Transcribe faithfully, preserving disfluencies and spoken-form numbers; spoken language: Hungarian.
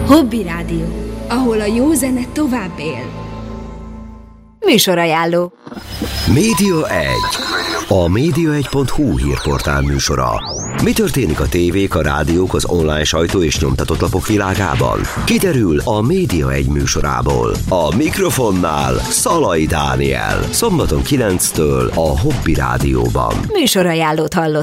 Hobby Rádió, ahol a jó zene tovább él. Műsorajánló. Média egy. A média egy pont hu hírportál műsora. Mi történik a tévék, a rádiók, az online sajtó és nyomtatott lapok világában? Kiderül a Média egy műsorából. A mikrofonnál Szalai Dániel. Szombaton kilenctől a Hobby Rádióban. Műsorajánlót hallott.